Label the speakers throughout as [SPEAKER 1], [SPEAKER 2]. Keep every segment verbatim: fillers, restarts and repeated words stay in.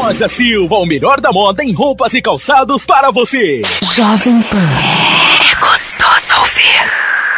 [SPEAKER 1] Loja Silva, o melhor da moda em roupas e calçados para você.
[SPEAKER 2] Jovem Pan. É gostoso ouvir.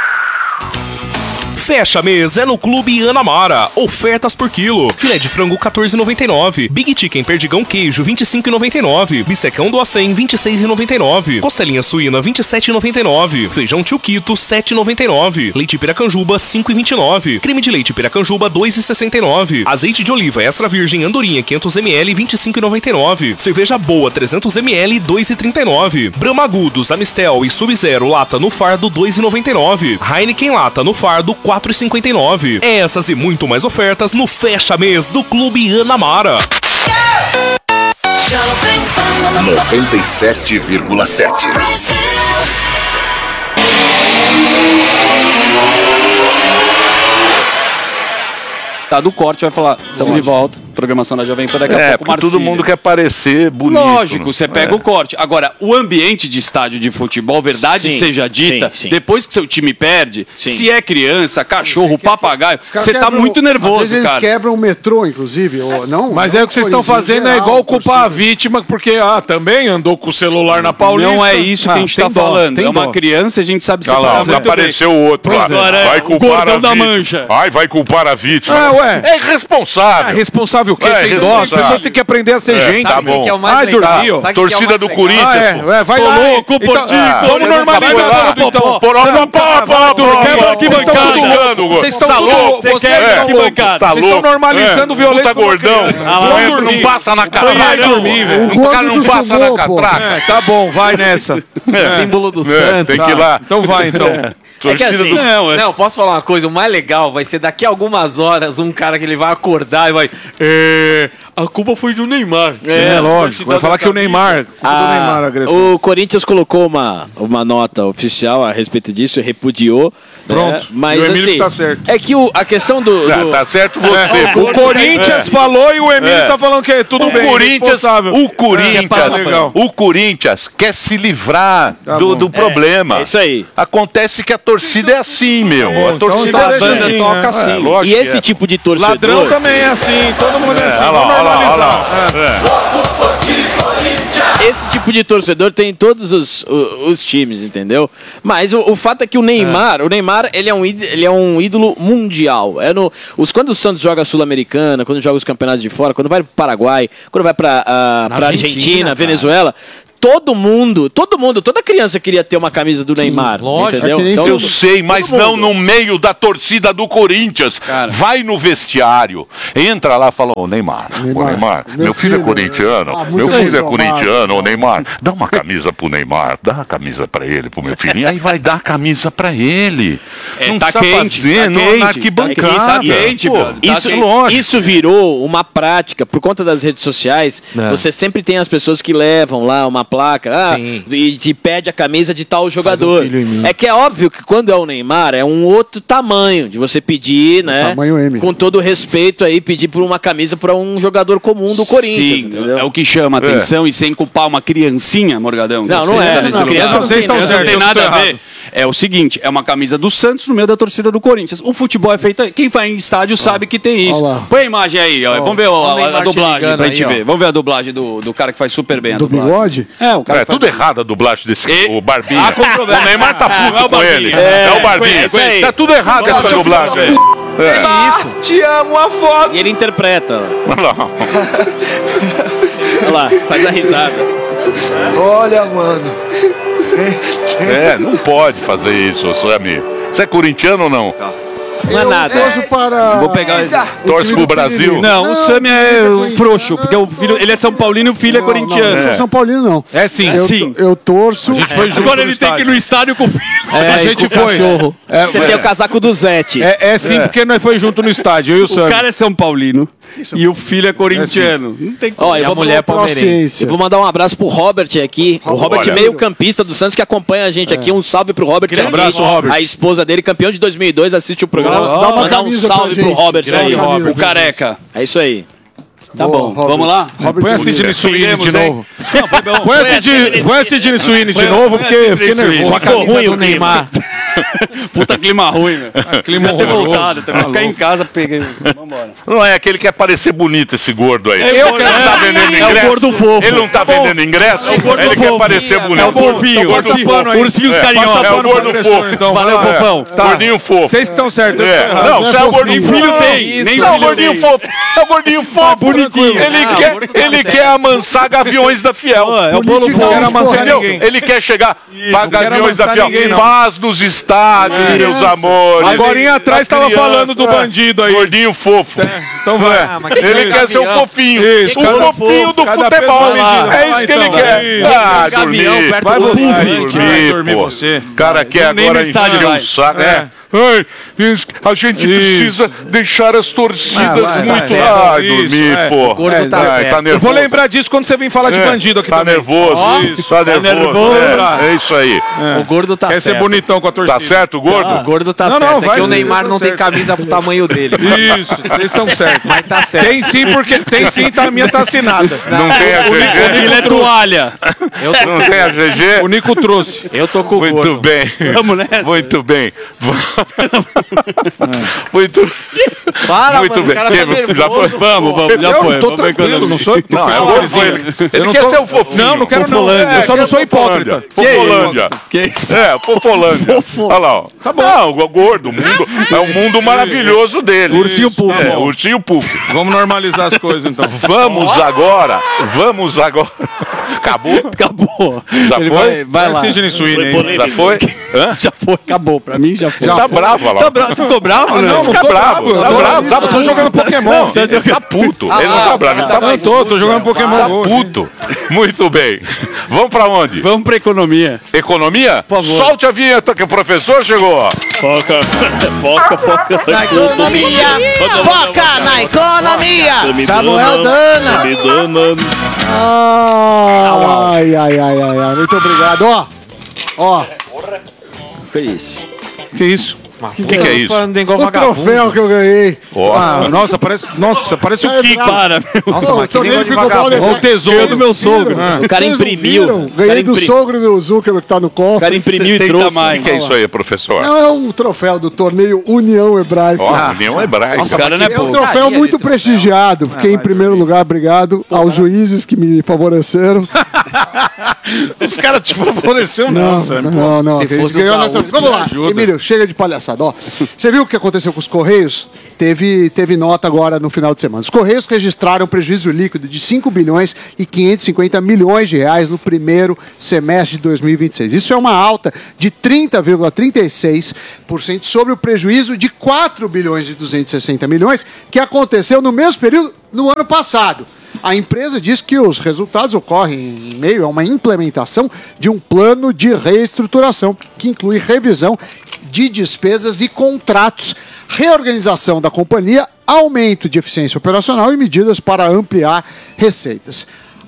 [SPEAKER 3] Fecha mês é no Clube Anamara. Ofertas por quilo. Filé de frango quatorze reais e noventa e nove centavos. Big Chicken perdigão queijo vinte e cinco reais e noventa e nove centavos. Bistecão do Acém vinte e seis reais e noventa e nove centavos. Costelinha suína vinte e sete reais e noventa e nove centavos. Feijão Tio-Quito sete reais e noventa e nove centavos. Leite Piracanjuba cinco reais e vinte e nove centavos. Creme de leite Piracanjuba dois reais e sessenta e nove centavos. Azeite de oliva extra virgem Andorinha quinhentos mililitros vinte e cinco reais e noventa e nove centavos. Cerveja Boa trezentos mililitros dois reais e trinta e nove centavos. Brahma Agudos, Amistel e Sub-Zero lata no fardo dois reais e noventa e nove centavos. Heineken lata no fardo quatro reais e cinquenta e nove centavos. Essas e muito mais ofertas no Fecha Mês do Clube Anamara.
[SPEAKER 4] noventa e sete vírgula sete.
[SPEAKER 5] Tá do corte, vai falar. Estamos de volta. Programação da Jovem Pan daqui a
[SPEAKER 6] é,
[SPEAKER 5] pouco, Marcílio.
[SPEAKER 6] Todo mundo quer parecer bonito.
[SPEAKER 5] Lógico, você pega
[SPEAKER 6] é.
[SPEAKER 5] o corte. Agora, o ambiente de estádio de futebol, verdade
[SPEAKER 7] Sim,
[SPEAKER 5] seja dita,
[SPEAKER 7] sim, sim.
[SPEAKER 5] depois que seu time perde,
[SPEAKER 7] Sim.
[SPEAKER 5] se é criança, cachorro, papagaio, você tá
[SPEAKER 8] quebram-
[SPEAKER 5] muito
[SPEAKER 8] Às
[SPEAKER 5] nervoso,
[SPEAKER 8] vezes
[SPEAKER 5] cara.
[SPEAKER 8] eles quebram o metrô, inclusive. Ou, não,
[SPEAKER 9] Mas
[SPEAKER 8] não
[SPEAKER 9] é o que vocês estão
[SPEAKER 8] Corinthians,
[SPEAKER 9] fazendo,
[SPEAKER 8] em
[SPEAKER 9] é
[SPEAKER 8] geral,
[SPEAKER 9] igual culpar a
[SPEAKER 8] torcida.
[SPEAKER 9] vítima, porque, ah, também andou com o celular na Paulista.
[SPEAKER 5] Não é isso que
[SPEAKER 9] Ah,
[SPEAKER 5] a gente
[SPEAKER 9] tem
[SPEAKER 5] tá
[SPEAKER 9] dó,
[SPEAKER 5] falando.
[SPEAKER 9] tem
[SPEAKER 5] É uma
[SPEAKER 9] dó.
[SPEAKER 5] criança, a gente sabe
[SPEAKER 6] Olha lá,
[SPEAKER 5] separar. muito
[SPEAKER 6] apareceu o outro lá.
[SPEAKER 5] Agora é
[SPEAKER 6] Vai
[SPEAKER 5] o
[SPEAKER 6] culpar
[SPEAKER 5] gordão
[SPEAKER 6] a
[SPEAKER 5] da
[SPEAKER 6] vítima.
[SPEAKER 5] mancha.
[SPEAKER 6] Ai, vai culpar a vítima.
[SPEAKER 9] Ah, ué.
[SPEAKER 6] É irresponsável.
[SPEAKER 9] Ah, responsável o quê?
[SPEAKER 6] É,
[SPEAKER 9] Tem dó. As
[SPEAKER 6] responsável.
[SPEAKER 9] pessoas têm que aprender a ser
[SPEAKER 6] É,
[SPEAKER 9] gente.
[SPEAKER 6] tá bom.
[SPEAKER 7] que é o mais
[SPEAKER 9] Ai,
[SPEAKER 7] legal?
[SPEAKER 9] dormiu.
[SPEAKER 7] Sabe que que é o
[SPEAKER 6] Torcida
[SPEAKER 7] mais
[SPEAKER 6] do
[SPEAKER 7] legal?
[SPEAKER 6] Corinthians,
[SPEAKER 9] Ah, é,
[SPEAKER 6] pô.
[SPEAKER 9] é, vai
[SPEAKER 5] Sou
[SPEAKER 9] lá.
[SPEAKER 5] louco,
[SPEAKER 9] então,
[SPEAKER 5] Portico.
[SPEAKER 9] ah, vamos
[SPEAKER 5] Você
[SPEAKER 9] normalizar
[SPEAKER 5] nunca vai
[SPEAKER 9] tudo, então.
[SPEAKER 5] lá.
[SPEAKER 6] Por
[SPEAKER 9] Você
[SPEAKER 6] opa,
[SPEAKER 9] não tá-
[SPEAKER 6] pá, pá,
[SPEAKER 9] Vocês
[SPEAKER 6] pá,
[SPEAKER 9] estão
[SPEAKER 6] pá,
[SPEAKER 9] tudo- vocês estão
[SPEAKER 6] tá
[SPEAKER 9] tudo
[SPEAKER 6] ligando,
[SPEAKER 9] louco. Vocês estão
[SPEAKER 6] tá
[SPEAKER 9] tudo
[SPEAKER 6] louco,
[SPEAKER 9] louco.
[SPEAKER 5] você
[SPEAKER 9] Vocês
[SPEAKER 5] quer
[SPEAKER 9] estão
[SPEAKER 5] que
[SPEAKER 9] loucos.
[SPEAKER 5] bancada?
[SPEAKER 6] Tá
[SPEAKER 9] Vocês estão
[SPEAKER 6] louco.
[SPEAKER 9] normalizando
[SPEAKER 6] É,
[SPEAKER 9] violência.
[SPEAKER 6] puta
[SPEAKER 9] com uma
[SPEAKER 6] gordão.
[SPEAKER 9] criança.
[SPEAKER 6] Não
[SPEAKER 9] Vão
[SPEAKER 6] entra,
[SPEAKER 9] dormir.
[SPEAKER 6] não passa na
[SPEAKER 9] Vai
[SPEAKER 6] catraca.
[SPEAKER 9] dormir, velho.
[SPEAKER 8] O
[SPEAKER 6] O cara
[SPEAKER 8] gordo
[SPEAKER 6] não
[SPEAKER 8] do
[SPEAKER 6] passa na
[SPEAKER 8] sumô, pô.
[SPEAKER 6] catraca.
[SPEAKER 9] É, tá bom, vai nessa. É.
[SPEAKER 7] Símbolo do
[SPEAKER 6] É,
[SPEAKER 7] Santos.
[SPEAKER 6] tem que ir lá.
[SPEAKER 9] Então vai, então.
[SPEAKER 7] É que
[SPEAKER 6] Torcida
[SPEAKER 7] assim,
[SPEAKER 6] do...
[SPEAKER 5] Não, é-
[SPEAKER 7] não, posso falar uma coisa? O mais legal vai ser daqui a algumas horas um cara que ele vai acordar e vai. É, a culpa foi do Neymar.
[SPEAKER 9] É, lógico. Vai falar que o Neymar. culpa do Neymar, a agressão.
[SPEAKER 10] O Corinthians colocou uma, uma nota oficial a respeito disso, repudiou.
[SPEAKER 9] Pronto.
[SPEAKER 10] Né? Mas
[SPEAKER 9] E o Emílio
[SPEAKER 10] assim,
[SPEAKER 9] que tá certo.
[SPEAKER 10] é que o, a questão do.
[SPEAKER 6] Ah,
[SPEAKER 10] do-
[SPEAKER 6] tá certo você.
[SPEAKER 9] É, o Corinthians falou e o Emílio
[SPEAKER 6] É.
[SPEAKER 9] tá falando que é tudo
[SPEAKER 6] O
[SPEAKER 9] bem.
[SPEAKER 6] Corinthians,
[SPEAKER 9] responsável.
[SPEAKER 6] o Corinthians,
[SPEAKER 9] É, legal.
[SPEAKER 6] o Corinthians quer se livrar
[SPEAKER 9] Tá
[SPEAKER 6] do,
[SPEAKER 9] bom.
[SPEAKER 6] do problema.
[SPEAKER 10] é isso aí.
[SPEAKER 6] Acontece que a torcida é assim, meu.
[SPEAKER 9] Bom,
[SPEAKER 6] A torcida
[SPEAKER 9] então
[SPEAKER 6] é
[SPEAKER 9] tá
[SPEAKER 6] assim.
[SPEAKER 9] assim,
[SPEAKER 5] banda toca
[SPEAKER 9] né?
[SPEAKER 5] assim.
[SPEAKER 6] É, lógico
[SPEAKER 10] E
[SPEAKER 6] que
[SPEAKER 10] esse
[SPEAKER 6] é.
[SPEAKER 10] tipo de torcedor.
[SPEAKER 9] Ladrão também é assim, todo mundo é assim.
[SPEAKER 6] Olha lá,
[SPEAKER 9] Vamos
[SPEAKER 6] olha lá, olha
[SPEAKER 9] normalizar.
[SPEAKER 6] lá.
[SPEAKER 9] É.
[SPEAKER 10] Esse tipo de torcedor tem em todos os, o- os times, entendeu? Mas o, o fato é que o Neymar, o Neymar, ele é um, íd- ele é um ídolo mundial. É no, os, quando o Santos joga a Sul-Americana, quando joga os campeonatos de fora, quando vai pro Paraguai, quando vai pra, ah, pra
[SPEAKER 7] Argentina,
[SPEAKER 10] Argentina,
[SPEAKER 7] cara.
[SPEAKER 10] Venezuela, todo mundo, todo mundo, toda criança queria ter uma camisa do Neymar,
[SPEAKER 7] lógico.
[SPEAKER 10] entendeu?
[SPEAKER 8] É que nem se
[SPEAKER 6] Eu sei, mas
[SPEAKER 10] todo
[SPEAKER 6] não
[SPEAKER 10] mundo.
[SPEAKER 6] no meio da torcida do Corinthians.
[SPEAKER 5] Cara.
[SPEAKER 6] Vai no vestiário, entra lá e fala, ô Neymar, ô Neymar, meu,
[SPEAKER 8] meu
[SPEAKER 6] filho, é
[SPEAKER 8] filho,
[SPEAKER 6] corintiano,
[SPEAKER 8] ah, muito
[SPEAKER 6] meu filho é
[SPEAKER 8] ressalvado.
[SPEAKER 6] corintiano, ô Neymar, dá uma camisa pro Neymar, dá a camisa pra ele, pro meu filho, e aí vai dar a camisa pra ele.
[SPEAKER 5] É,
[SPEAKER 6] não
[SPEAKER 5] tá
[SPEAKER 6] precisa
[SPEAKER 5] quente,
[SPEAKER 6] fazer,
[SPEAKER 5] tá
[SPEAKER 6] não,
[SPEAKER 5] quente,
[SPEAKER 6] na
[SPEAKER 5] tá
[SPEAKER 6] arquibancada.
[SPEAKER 5] Tá quente,
[SPEAKER 6] pô.
[SPEAKER 5] brother. Tá
[SPEAKER 10] Isso,
[SPEAKER 6] é lógico.
[SPEAKER 10] isso virou uma prática por conta das redes sociais. Você sempre tem as pessoas que levam lá uma placa ah,
[SPEAKER 7] Sim.
[SPEAKER 10] e te pede a camisa de tal jogador.
[SPEAKER 9] filho em mim.
[SPEAKER 10] É que é óbvio que quando é o Neymar é um outro tamanho de você pedir, né?
[SPEAKER 8] tamanho M.
[SPEAKER 10] Com todo respeito aí, pedir por uma camisa para um jogador comum do Corinthians.
[SPEAKER 5] Sim,
[SPEAKER 10] Entendeu?
[SPEAKER 5] é o que chama a atenção e sem culpar uma criancinha, Morgadão.
[SPEAKER 10] Não,
[SPEAKER 5] que
[SPEAKER 10] não
[SPEAKER 5] você
[SPEAKER 10] é.
[SPEAKER 5] tá nesse
[SPEAKER 10] Não,
[SPEAKER 5] lugar.
[SPEAKER 10] criança não
[SPEAKER 9] Vocês estão
[SPEAKER 5] Não
[SPEAKER 9] certos,
[SPEAKER 5] tem
[SPEAKER 9] eu
[SPEAKER 5] nada
[SPEAKER 9] tô
[SPEAKER 5] a ver.
[SPEAKER 9] errado.
[SPEAKER 5] É o seguinte, é uma camisa do Santos no meio da torcida do Corinthians. O futebol é feito... Quem vai em estádio sabe que tem isso.
[SPEAKER 8] Olha lá.
[SPEAKER 5] Põe a imagem aí, ó. Vamos ver ó,
[SPEAKER 7] Olha o
[SPEAKER 5] a, a
[SPEAKER 7] Neymar te
[SPEAKER 5] dublagem
[SPEAKER 7] ligando
[SPEAKER 5] pra
[SPEAKER 7] aí,
[SPEAKER 5] gente
[SPEAKER 7] ó.
[SPEAKER 5] ver. Vamos ver a dublagem do, do cara que faz super bem a
[SPEAKER 8] Do
[SPEAKER 5] dublagem.
[SPEAKER 8] bigode?
[SPEAKER 5] É, o cara
[SPEAKER 6] É
[SPEAKER 5] que faz
[SPEAKER 6] tudo errado a dublagem desse
[SPEAKER 5] E-
[SPEAKER 6] o Barbinha.
[SPEAKER 5] Há controvérsia.
[SPEAKER 6] O Neymar tá puto
[SPEAKER 5] Não é o
[SPEAKER 6] com
[SPEAKER 5] Barbinha.
[SPEAKER 6] ele.
[SPEAKER 5] É,
[SPEAKER 6] É, o Barbinha.
[SPEAKER 5] conhece aí.
[SPEAKER 6] Tá tudo errado essa dublagem aí.
[SPEAKER 10] É
[SPEAKER 5] Te amo a foto.
[SPEAKER 10] E ele interpreta. ó.
[SPEAKER 6] Olha lá.
[SPEAKER 10] Olha lá, faz a risada.
[SPEAKER 11] Olha, mano.
[SPEAKER 6] É, não pode fazer isso, Sammy. Você é corintiano ou não?
[SPEAKER 10] Não é nada.
[SPEAKER 8] Eu torço para...
[SPEAKER 5] Vou pegar ele.
[SPEAKER 6] Torce pro Brasil?
[SPEAKER 5] Não, o Sami é frouxo, porque o filho, ele é São Paulino e o filho é
[SPEAKER 8] Não,
[SPEAKER 5] corintiano.
[SPEAKER 8] Não, não sou São Paulino, não.
[SPEAKER 9] É sim.
[SPEAKER 8] Eu,
[SPEAKER 5] sim.
[SPEAKER 8] eu torço...
[SPEAKER 9] foi junto
[SPEAKER 5] Agora
[SPEAKER 9] no
[SPEAKER 5] ele tem que ir no estádio com o filho.
[SPEAKER 9] É, a gente foi. É,
[SPEAKER 10] Você tem o casaco do Zete.
[SPEAKER 9] é, é sim, porque nós foi junto no estádio, eu e o
[SPEAKER 5] O
[SPEAKER 9] Sam.
[SPEAKER 5] cara é São Paulino e o filho é corintiano. Não tem como.
[SPEAKER 10] Ó, eu
[SPEAKER 7] E a
[SPEAKER 10] vou
[SPEAKER 7] mulher palmeirense.
[SPEAKER 8] Paciência.
[SPEAKER 10] Eu vou mandar um abraço pro Robert aqui. O Robert,
[SPEAKER 6] Olha.
[SPEAKER 10] meio campista do Santos, que acompanha a gente aqui. Um salve pro Robert.
[SPEAKER 9] Grande
[SPEAKER 10] aqui.
[SPEAKER 9] abraço, Robert.
[SPEAKER 10] A esposa dele, campeão de dois mil e dois, assiste o programa.
[SPEAKER 8] Dá- dá uma
[SPEAKER 10] Mandar um
[SPEAKER 8] camisa
[SPEAKER 10] salve
[SPEAKER 8] pra
[SPEAKER 10] pro
[SPEAKER 8] gente.
[SPEAKER 10] Robert
[SPEAKER 8] Dá uma
[SPEAKER 10] aí.
[SPEAKER 8] camisa
[SPEAKER 10] Robert.
[SPEAKER 5] O careca.
[SPEAKER 10] É isso aí.
[SPEAKER 5] Tá
[SPEAKER 8] Boa,
[SPEAKER 5] bom,
[SPEAKER 8] Robert.
[SPEAKER 5] vamos lá?
[SPEAKER 8] Robert
[SPEAKER 9] Põe a
[SPEAKER 8] Bonito.
[SPEAKER 9] Sidney Sweeney de
[SPEAKER 5] Perdemos, hein?
[SPEAKER 9] novo.
[SPEAKER 5] Não, foi bom.
[SPEAKER 9] Põe a Sidney- põe a Sidney Sweeney de
[SPEAKER 5] Põe-
[SPEAKER 9] novo,
[SPEAKER 5] põe a
[SPEAKER 9] porque
[SPEAKER 5] Sidney
[SPEAKER 9] eu fiquei
[SPEAKER 5] Sweeney.
[SPEAKER 9] nervoso.
[SPEAKER 7] Ficou ruim o Neymar.
[SPEAKER 5] Puta clima ruim, meu.
[SPEAKER 9] Ah, clima
[SPEAKER 5] Devia ter
[SPEAKER 9] horroroso.
[SPEAKER 5] voltado também.
[SPEAKER 9] Tá
[SPEAKER 5] Ficar em
[SPEAKER 9] louco.
[SPEAKER 5] casa, peguei. Vambora.
[SPEAKER 6] Não é aquele que quer parecer bonito, esse gordo aí.
[SPEAKER 5] É o
[SPEAKER 6] Ele
[SPEAKER 5] gordo-
[SPEAKER 6] não tá
[SPEAKER 5] é,
[SPEAKER 6] vendendo
[SPEAKER 5] é o
[SPEAKER 6] ingresso.
[SPEAKER 5] gordo fofo.
[SPEAKER 6] Ele não tá
[SPEAKER 5] Tá bom.
[SPEAKER 6] vendendo ingresso.
[SPEAKER 5] É o gordo
[SPEAKER 6] Ele quer
[SPEAKER 5] fofo.
[SPEAKER 6] parecer bonito.
[SPEAKER 5] É o fofinho.
[SPEAKER 6] Então,
[SPEAKER 5] Ursinho,
[SPEAKER 6] pano aí.
[SPEAKER 5] ursinhos
[SPEAKER 6] É,
[SPEAKER 5] carinhosos.
[SPEAKER 6] passa
[SPEAKER 9] É o
[SPEAKER 6] pano
[SPEAKER 9] gordo
[SPEAKER 6] pro
[SPEAKER 9] fofo,
[SPEAKER 6] professor,
[SPEAKER 9] então.
[SPEAKER 5] Valeu,
[SPEAKER 9] vai lá.
[SPEAKER 5] fofão.
[SPEAKER 6] Tá. Gordinho fofo.
[SPEAKER 9] Vocês que estão certos. eu
[SPEAKER 6] É.
[SPEAKER 9] tô errado.
[SPEAKER 6] Não, você é o gordinho
[SPEAKER 5] Nem filho
[SPEAKER 6] fofo.
[SPEAKER 5] tem. Nem
[SPEAKER 6] Não, o
[SPEAKER 5] filho
[SPEAKER 6] gordinho
[SPEAKER 5] tem.
[SPEAKER 6] fofo. É o gordinho fofo.
[SPEAKER 5] bonitinho.
[SPEAKER 6] Ele
[SPEAKER 7] Não, o
[SPEAKER 6] quer,
[SPEAKER 7] gordo tá
[SPEAKER 6] ele
[SPEAKER 7] certo.
[SPEAKER 6] quer amansar gaviões da Fiel.
[SPEAKER 5] Ó, é o bolo
[SPEAKER 8] Politicamente
[SPEAKER 5] fofo.
[SPEAKER 9] Não quero amansar
[SPEAKER 6] Entendeu?
[SPEAKER 9] ninguém.
[SPEAKER 6] Ele quer chegar para
[SPEAKER 9] não quero
[SPEAKER 6] gaviões da
[SPEAKER 9] amansar
[SPEAKER 6] Fiel.
[SPEAKER 9] ninguém, não.
[SPEAKER 6] Paz nos estádios, meus amores.
[SPEAKER 9] Agorinha atrás
[SPEAKER 6] A
[SPEAKER 9] tava
[SPEAKER 6] criança,
[SPEAKER 9] falando do
[SPEAKER 6] é.
[SPEAKER 9] bandido aí.
[SPEAKER 6] Gordinho fofo.
[SPEAKER 9] Então vai.
[SPEAKER 7] Ah, mas que
[SPEAKER 6] Ele
[SPEAKER 7] que
[SPEAKER 6] quer ser o
[SPEAKER 7] gavião?
[SPEAKER 6] fofinho.
[SPEAKER 9] Isso,
[SPEAKER 6] o
[SPEAKER 9] cada
[SPEAKER 6] fofinho
[SPEAKER 9] fofo,
[SPEAKER 6] do
[SPEAKER 9] cada
[SPEAKER 6] futebol.
[SPEAKER 9] peso na medida.
[SPEAKER 6] É
[SPEAKER 9] Vai
[SPEAKER 6] isso que
[SPEAKER 9] então,
[SPEAKER 6] ele
[SPEAKER 9] vai.
[SPEAKER 6] quer. Ah,
[SPEAKER 7] Gavião
[SPEAKER 6] dormir.
[SPEAKER 7] perto
[SPEAKER 9] Vai
[SPEAKER 7] do
[SPEAKER 9] você,
[SPEAKER 7] puff.
[SPEAKER 9] vai
[SPEAKER 6] Dormir,
[SPEAKER 9] dormir
[SPEAKER 6] pô.
[SPEAKER 9] você.
[SPEAKER 6] O cara quer
[SPEAKER 5] Nem
[SPEAKER 6] agora
[SPEAKER 5] no estádio
[SPEAKER 6] encher o
[SPEAKER 5] vai.
[SPEAKER 6] saco.
[SPEAKER 9] É.
[SPEAKER 6] É. Ai, isso, a gente
[SPEAKER 9] Isso.
[SPEAKER 6] precisa deixar as torcidas
[SPEAKER 9] Ah, vai,
[SPEAKER 6] muito.
[SPEAKER 9] vai.
[SPEAKER 6] Ai,
[SPEAKER 9] Isso,
[SPEAKER 6] dormir,
[SPEAKER 9] é.
[SPEAKER 6] pô.
[SPEAKER 7] O gordo
[SPEAKER 6] Ai,
[SPEAKER 7] tá certo.
[SPEAKER 6] tá
[SPEAKER 9] Eu
[SPEAKER 6] nervoso.
[SPEAKER 9] vou lembrar disso quando você vir falar de
[SPEAKER 6] É,
[SPEAKER 9] bandido aqui
[SPEAKER 6] tá
[SPEAKER 9] também.
[SPEAKER 6] nervoso.
[SPEAKER 9] Isso.
[SPEAKER 6] Tá nervoso.
[SPEAKER 5] nervoso.
[SPEAKER 6] É, é isso aí.
[SPEAKER 7] O gordo tá
[SPEAKER 9] Quer ser
[SPEAKER 7] certo.
[SPEAKER 9] bonitão com a torcida.
[SPEAKER 6] Tá certo, gordo?
[SPEAKER 7] O gordo tá
[SPEAKER 9] Não, não,
[SPEAKER 7] certo. É
[SPEAKER 9] vai,
[SPEAKER 7] que o
[SPEAKER 9] vocês
[SPEAKER 7] Neymar
[SPEAKER 9] estão
[SPEAKER 7] não tem
[SPEAKER 9] certo.
[SPEAKER 7] camisa pro tamanho dele.
[SPEAKER 9] Isso, vocês estão certos.
[SPEAKER 7] Mas tá certo.
[SPEAKER 9] Tem sim, porque tem sim, tá, a minha tá assinada.
[SPEAKER 6] Não tem a G G?
[SPEAKER 5] Ele é toalha.
[SPEAKER 7] Eu tô,
[SPEAKER 6] Não tem a G G?
[SPEAKER 9] O Nico trouxe.
[SPEAKER 7] eu tô com o
[SPEAKER 6] Muito
[SPEAKER 7] gordo.
[SPEAKER 6] bem.
[SPEAKER 5] Vamos nessa.
[SPEAKER 6] Muito bem. Muito,
[SPEAKER 7] Para,
[SPEAKER 6] muito
[SPEAKER 7] mano,
[SPEAKER 6] bem.
[SPEAKER 7] o cara tá
[SPEAKER 6] Teve-
[SPEAKER 7] nervoso.
[SPEAKER 6] já foi?
[SPEAKER 5] Vamos, vamos. Já
[SPEAKER 9] Eu
[SPEAKER 5] foi.
[SPEAKER 9] não tô
[SPEAKER 5] Vamos pra
[SPEAKER 9] tranquilo,
[SPEAKER 5] economia.
[SPEAKER 9] não sou...
[SPEAKER 6] Não, é o gordo. Ele, ele
[SPEAKER 9] Eu não
[SPEAKER 6] quer
[SPEAKER 9] tô-
[SPEAKER 6] ser o fofinho.
[SPEAKER 9] Não, não quero não.
[SPEAKER 5] Fofolândia.
[SPEAKER 9] É, eu só não
[SPEAKER 6] quer
[SPEAKER 9] sou
[SPEAKER 6] Fofolândia.
[SPEAKER 9] hipócrita.
[SPEAKER 6] Fofolândia.
[SPEAKER 5] Que isso?
[SPEAKER 6] É, Fofolândia. Olha lá, ó. Tá bom. Não, o gordo, o mundo, é um mundo maravilhoso dele.
[SPEAKER 5] Ursinho Puff.
[SPEAKER 6] É, ursinho Puff.
[SPEAKER 9] Vamos normalizar as coisas, então.
[SPEAKER 6] Vamos agora, vamos agora. Acabou?
[SPEAKER 5] Acabou.
[SPEAKER 6] Já
[SPEAKER 5] Ele
[SPEAKER 6] foi?
[SPEAKER 5] Vai, vai lá.
[SPEAKER 9] Sidney Sweeney, hein?
[SPEAKER 6] Já foi? Hã?
[SPEAKER 5] Já foi. Acabou. Pra mim já foi.
[SPEAKER 6] Tá bravo, olha lá.
[SPEAKER 5] Tá bravo? Você ficou bravo,
[SPEAKER 9] Ah,
[SPEAKER 5] né?
[SPEAKER 9] não, não
[SPEAKER 6] Fica
[SPEAKER 9] tô
[SPEAKER 6] bravo,
[SPEAKER 9] bravo.
[SPEAKER 6] tá
[SPEAKER 9] eu tô-
[SPEAKER 6] bravo, tá
[SPEAKER 9] Eu tô
[SPEAKER 6] bravo.
[SPEAKER 9] jogando Pokémon.
[SPEAKER 6] Não, ele tá puto. Ele não tá bravo, ele tá
[SPEAKER 9] Eu tô, tô jogando Pokémon
[SPEAKER 6] Tá
[SPEAKER 9] Go.
[SPEAKER 6] puto. Muito bem. Vamos pra onde?
[SPEAKER 5] Vamos pra economia.
[SPEAKER 6] Economia?
[SPEAKER 5] Por favor.
[SPEAKER 6] Solte a vinheta que o professor chegou.
[SPEAKER 2] Foca, foca, foca.
[SPEAKER 11] Na economia, foca na economia. Samuel Dana.
[SPEAKER 8] Ai, ai, ai, ai, ai. Muito obrigado. Ó, ó,
[SPEAKER 10] Que isso?
[SPEAKER 9] Que isso?
[SPEAKER 6] O que, que é isso?
[SPEAKER 8] o troféu que eu ganhei.
[SPEAKER 6] Ó,
[SPEAKER 9] Ah, nossa, parece, nossa, parece o
[SPEAKER 8] É
[SPEAKER 9] Kiko.
[SPEAKER 8] bravo.
[SPEAKER 5] Para, meu.
[SPEAKER 7] Nossa, mas que
[SPEAKER 8] torneio
[SPEAKER 7] negócio
[SPEAKER 8] de
[SPEAKER 7] de
[SPEAKER 8] pickleball
[SPEAKER 7] vagabundo.
[SPEAKER 8] legal.
[SPEAKER 9] Olha o tesouro
[SPEAKER 8] Vocês
[SPEAKER 9] do meu
[SPEAKER 8] não
[SPEAKER 9] sogro.
[SPEAKER 8] viram?
[SPEAKER 9] Ah.
[SPEAKER 10] O cara
[SPEAKER 8] Vocês não
[SPEAKER 10] imprimiu.
[SPEAKER 8] viram?
[SPEAKER 10] O
[SPEAKER 8] Ganhei
[SPEAKER 10] cara
[SPEAKER 8] do
[SPEAKER 10] impri-
[SPEAKER 8] sogro do Zuckerberg que tá no
[SPEAKER 10] O
[SPEAKER 8] cofre.
[SPEAKER 10] cara imprimiu e
[SPEAKER 5] setenta
[SPEAKER 10] trouxe.
[SPEAKER 5] mais.
[SPEAKER 6] o que é isso aí, professor?
[SPEAKER 8] Não, é um troféu do torneio União Hebraica.
[SPEAKER 6] Ó, União Hebraica.
[SPEAKER 5] Esse cara não é
[SPEAKER 8] É um
[SPEAKER 5] pouco.
[SPEAKER 8] troféu
[SPEAKER 7] porcaria
[SPEAKER 8] muito
[SPEAKER 7] de troféu.
[SPEAKER 8] prestigiado. Fiquei em primeiro lugar, obrigado aos juízes que me favoreceram.
[SPEAKER 9] Os caras te favoreceram, não,
[SPEAKER 8] Não,
[SPEAKER 9] Sam.
[SPEAKER 8] não, não.
[SPEAKER 7] Se
[SPEAKER 8] a gente
[SPEAKER 7] fosse
[SPEAKER 8] ganhou
[SPEAKER 7] os da
[SPEAKER 8] nessa...
[SPEAKER 7] U S P,
[SPEAKER 8] Vamos lá,
[SPEAKER 9] ajuda.
[SPEAKER 8] Emílio, chega de palhaçada. Ó, você viu o que aconteceu com os Correios? Teve, teve nota agora no final de semana. Os Correios registraram prejuízo líquido de cinco bilhões e quinhentos e cinquenta milhões de reais no primeiro semestre de dois mil e vinte e seis. Isso é uma alta de trinta vírgula trinta e seis por cento sobre o prejuízo de quatro bilhões e duzentos e sessenta milhões que aconteceu no mesmo período no ano passado. A empresa diz que os resultados ocorrem em meio a uma implementação de um plano de reestruturação que inclui revisão de despesas e contratos, reorganização da companhia, aumento de eficiência operacional e medidas para ampliar receitas.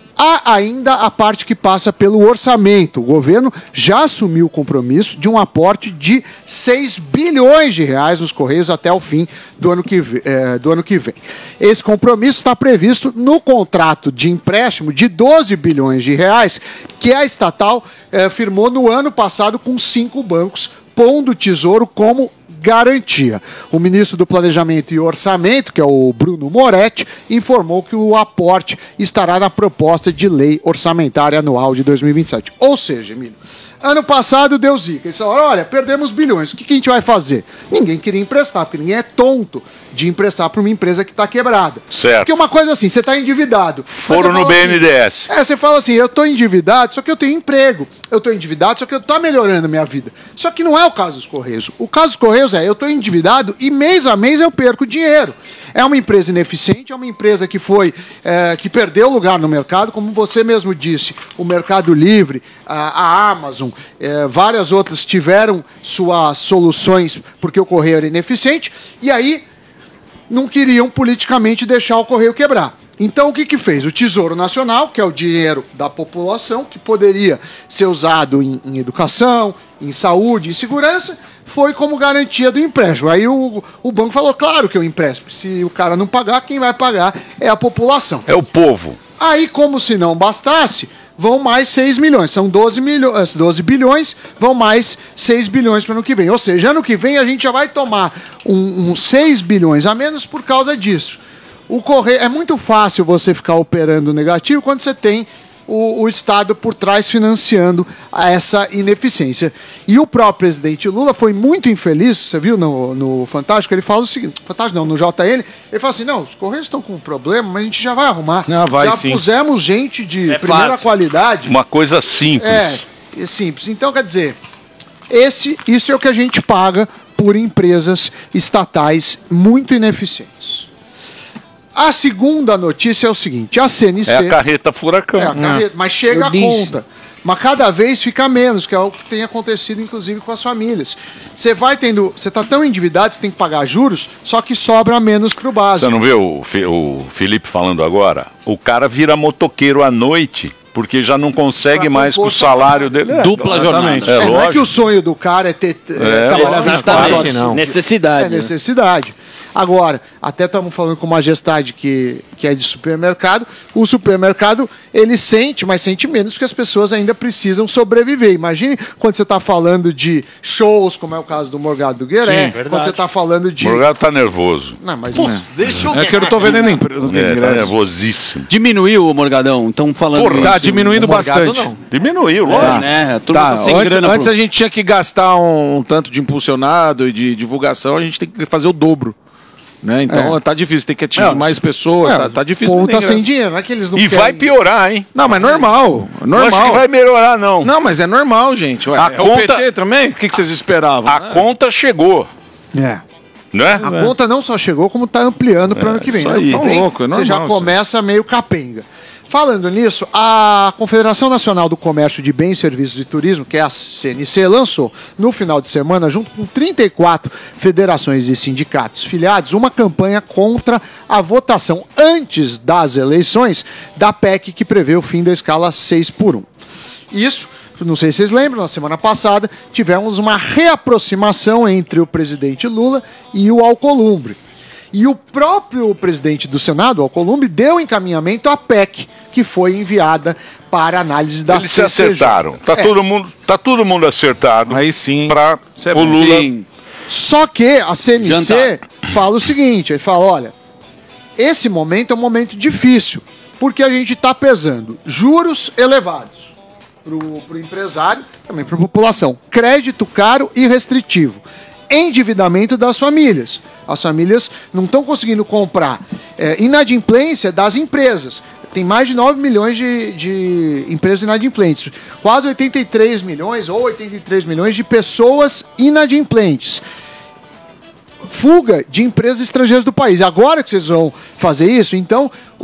[SPEAKER 8] Há ainda a parte que passa pelo orçamento. O governo já assumiu o compromisso de um aporte de seis bilhões de reais nos Correios até o fim do ano que, ve- eh, do ano que vem. Esse compromisso está previsto no contrato de empréstimo de doze bilhões de reais que a estatal eh, firmou no ano passado com cinco bancos, pondo o Tesouro como garantia. O ministro do Planejamento e Orçamento, que é o Bruno Moretti, informou que o aporte estará na proposta de lei orçamentária anual de dois mil e vinte e sete. Ou seja, Emílio, ano passado deu zica. Eles falaram, olha, perdemos bilhões, o que que a gente vai fazer? Ninguém queria emprestar, porque ninguém é tonto de emprestar para uma empresa que está quebrada.
[SPEAKER 6] Certo.
[SPEAKER 8] Porque uma coisa assim, você está endividado. Mas
[SPEAKER 6] Foram
[SPEAKER 8] você
[SPEAKER 6] no
[SPEAKER 8] fala
[SPEAKER 6] B
[SPEAKER 8] assim,
[SPEAKER 6] N D E S.
[SPEAKER 8] é, você fala assim, eu estou endividado, só que eu tenho emprego. Eu estou endividado, só que eu estou melhorando a minha vida. Só que não é o caso dos Correios. O caso dos Correios é, eu estou endividado e mês a mês eu perco dinheiro. É uma empresa ineficiente, é uma empresa que foi, é, que perdeu lugar no mercado, como você mesmo disse, o Mercado Livre, a, a Amazon, é, várias outras tiveram suas soluções porque o Correio era ineficiente, e aí não queriam politicamente deixar o Correio quebrar. Então, o que que fez? O Tesouro Nacional, que é o dinheiro da população, que poderia ser usado em, em educação, em saúde, em segurança, foi como garantia do empréstimo. Aí o, o banco falou, claro que eu empresto. Se o cara não pagar, quem vai pagar é a população.
[SPEAKER 6] É o povo.
[SPEAKER 8] Aí, como se não bastasse, vão mais seis milhões. São doze, milhões, doze bilhões, vão mais seis bilhões para o ano que vem. Ou seja, ano que vem a gente já vai tomar um, um seis bilhões a menos por causa disso. O correio, é muito fácil você ficar operando negativo quando você tem o, o Estado por trás financiando essa ineficiência. E o próprio presidente Lula foi muito infeliz, você viu no, no Fantástico, ele fala o seguinte, Fantástico não, no J N, ele fala assim, não, os Correios estão com um problema, mas a gente já vai arrumar.
[SPEAKER 9] Não, vai,
[SPEAKER 8] já
[SPEAKER 9] sim.
[SPEAKER 8] pusemos gente de
[SPEAKER 10] É
[SPEAKER 8] primeira
[SPEAKER 10] fácil.
[SPEAKER 8] qualidade.
[SPEAKER 6] Uma coisa simples.
[SPEAKER 8] É, é simples. Então, quer dizer, esse, isso é o que a gente paga por empresas estatais muito ineficientes. A segunda notícia é o seguinte, a C N C...
[SPEAKER 6] É a carreta furacão.
[SPEAKER 8] É, a carreta, mas chega a conta. Mas cada vez fica menos, que é o que tem acontecido, inclusive, com as famílias. Você vai tendo... Você está tão endividado, você tem que pagar juros, só que sobra menos para o básico.
[SPEAKER 6] Você não vê o, Fi- o Felipe falando agora? O cara vira motoqueiro à noite, porque já não consegue
[SPEAKER 8] Pra
[SPEAKER 6] mais com o
[SPEAKER 8] compor
[SPEAKER 6] salário dele. É,
[SPEAKER 5] Dupla
[SPEAKER 6] exatamente.
[SPEAKER 5] jornada.
[SPEAKER 6] É,
[SPEAKER 8] É, não é que
[SPEAKER 6] lógico.
[SPEAKER 8] o sonho do cara é ter é,
[SPEAKER 6] É,
[SPEAKER 8] trabalhar vinte e quatro horas.
[SPEAKER 10] Exatamente, não. Necessidade.
[SPEAKER 8] É
[SPEAKER 10] né?
[SPEAKER 8] necessidade. Agora, até estamos falando com uma gestade que, que é de supermercado. O supermercado, ele sente, mas sente menos, porque as pessoas ainda precisam sobreviver. Imagine quando você está falando de shows, como é o caso do Morgado do Gueré. Quando você está falando de...
[SPEAKER 6] O Morgado tá nervoso.
[SPEAKER 8] Não, mas
[SPEAKER 5] Putz, deixa eu...
[SPEAKER 9] É que eu não tô vendendo impre-
[SPEAKER 6] É, tá
[SPEAKER 9] ingresso.
[SPEAKER 6] nervosíssimo.
[SPEAKER 5] Diminuiu o Morgadão, estão falando
[SPEAKER 9] Porra, tá
[SPEAKER 5] isso.
[SPEAKER 9] diminuindo
[SPEAKER 5] O Morgado
[SPEAKER 9] bastante.
[SPEAKER 5] não.
[SPEAKER 6] Diminuiu,
[SPEAKER 5] É,
[SPEAKER 6] lógico.
[SPEAKER 5] né? A turma
[SPEAKER 9] Tá,
[SPEAKER 5] tá sem
[SPEAKER 9] antes,
[SPEAKER 5] grana.
[SPEAKER 9] antes
[SPEAKER 5] pro-
[SPEAKER 9] a gente tinha que gastar um, um tanto de impulsionado e de divulgação, a gente tem que fazer o dobro. Né? Então
[SPEAKER 8] É.
[SPEAKER 9] tá difícil, tem que atingir
[SPEAKER 8] É,
[SPEAKER 9] mais pessoas,
[SPEAKER 8] É,
[SPEAKER 9] tá, tá
[SPEAKER 8] o
[SPEAKER 9] difícil.
[SPEAKER 8] povo
[SPEAKER 9] vender
[SPEAKER 8] tá sem
[SPEAKER 9] ingresso.
[SPEAKER 8] dinheiro, não é que eles não
[SPEAKER 6] E
[SPEAKER 8] querem...
[SPEAKER 6] vai piorar, hein?
[SPEAKER 9] Não, mas normal,
[SPEAKER 6] Não acho que
[SPEAKER 9] normal.
[SPEAKER 6] vai melhorar, não.
[SPEAKER 9] Não, mas é normal, gente. Ué,
[SPEAKER 6] A
[SPEAKER 9] é
[SPEAKER 6] conta-
[SPEAKER 9] o P T também? O que, que vocês esperavam?
[SPEAKER 6] A
[SPEAKER 9] né?
[SPEAKER 6] conta chegou,
[SPEAKER 8] É.
[SPEAKER 6] né?
[SPEAKER 8] A conta não só chegou, como está ampliando para o ano que vem.
[SPEAKER 9] isso
[SPEAKER 8] Ano
[SPEAKER 9] aí.
[SPEAKER 8] que
[SPEAKER 9] Tá
[SPEAKER 8] vem,
[SPEAKER 9] louco, é
[SPEAKER 8] você já
[SPEAKER 9] normal isso
[SPEAKER 8] começa meio capenga. Falando nisso, a Confederação Nacional do Comércio de Bens, Serviços e Turismo, que é a C N C, lançou no final de semana, junto com trinta e quatro federações e sindicatos filiados, uma campanha contra a votação antes das eleições da P E C que prevê o fim da escala seis por um. Isso, não sei se vocês lembram, na semana passada tivemos uma reaproximação entre o presidente Lula e o Alcolumbre. E o próprio presidente do Senado, o Alcolumbre, deu encaminhamento à P E C, que foi enviada para análise da
[SPEAKER 6] Eles se
[SPEAKER 8] C C J.
[SPEAKER 6] acertaram. Tá,
[SPEAKER 8] É.
[SPEAKER 6] todo mundo, tá todo mundo acertado.
[SPEAKER 9] Aí sim.
[SPEAKER 6] Pra
[SPEAKER 9] Isso é
[SPEAKER 6] o
[SPEAKER 9] bom.
[SPEAKER 6] Lula...
[SPEAKER 5] Sim.
[SPEAKER 8] Só que a C N C
[SPEAKER 5] Jantar.
[SPEAKER 8] fala o seguinte, ele fala, olha, esse momento é um momento difícil, porque a gente está pesando juros elevados para o empresário, também para a população, crédito caro e restritivo, endividamento das famílias. As famílias não estão conseguindo comprar. É, inadimplência das empresas. Tem mais de nove milhões de, de empresas inadimplentes. Quase oitenta e três milhões ou oitenta e três milhões de pessoas inadimplentes. Fuga de empresas estrangeiras do país. Agora que vocês vão fazer isso, então